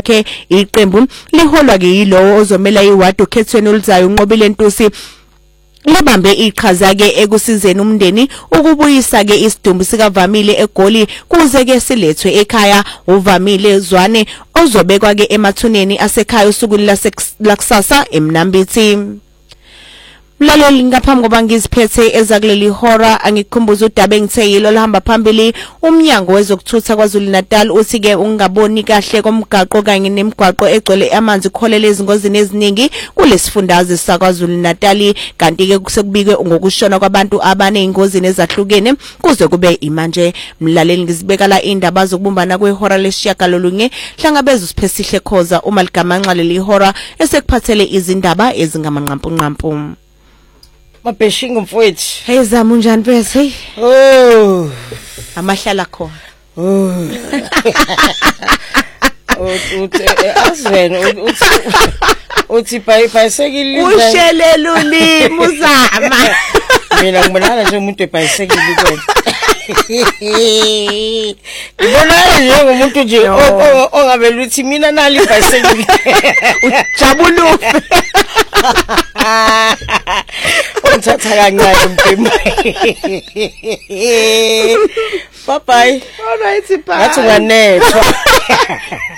wakhe. Iqembu liholwa ke yilowo ozomela iward okhethweni oluzayo uNqobile Ntusi labambe iqhaza ke ekusizeni umndeni ukubuyisa ke isidumbu sikavamile eGoli kuze ke silethwe ekhaya. Uvamile Zwane ozobekwa ke emathuneni asekhaya usuku lakusasa eMnambithi. Mlaleli ngaphambi koba ngiziphethe ezakuleli hora angikukhumbuza udaba engitheyilo lahamba phambili. Umnyango wezokuthutha kwaZulu Natal uthi ke ungaboni kahle komgaqo kanye nemigwaqo egcwele amanzi kholele izingozini eziningi kulesifundazwe sakwaZulu Natal, kanti ke kusekubikwe ngokushona kwabantu abanezingozini ezahlukene kuze kube imanje. Mlaleli ngizibeka la indaba zokubumbana kwehora lesishiyagalolunye hlangabeza uSiphesihle Khoza uma ligamanxa leli hora esekuphathele izindaba ezingamanqampunqampu. Mabheshingo mfowethu. Hey zami unjani bese? Hey. Oh. Amahlala khona. Oh. Aswena uthi bicycle ushelela ulimi uzama. Mina ngibonana nje umuntu ebicycle kwena. Ngibonana nje umuntu nje ongabela uthi mina nali bicycle. Ujabulufe. Uthatha kancane mpimo. Bye bye. All right, bye. Ngathi nganethwa.